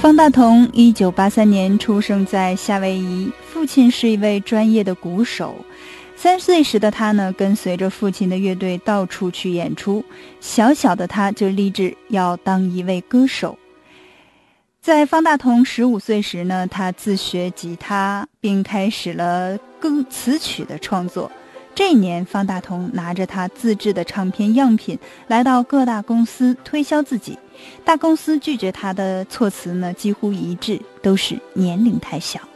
方大同1983年出生在夏威夷，父亲是一位专业的鼓手。3岁时的他呢，跟随着父亲的乐队到处去演出。小小的他就立志要当一位歌手。在方大同15岁时呢，他自学吉他，并开始了词曲的创作。这一年，方大同拿着他自制的唱片样品来到各大公司推销自己。大公司拒绝他的措辞呢，几乎一致，都是年龄太小。